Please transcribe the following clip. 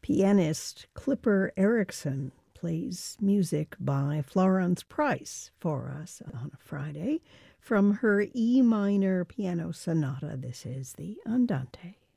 Pianist Clipper Erickson plays music by Florence Price for us on a Friday from her E minor piano sonata. This is the Andante.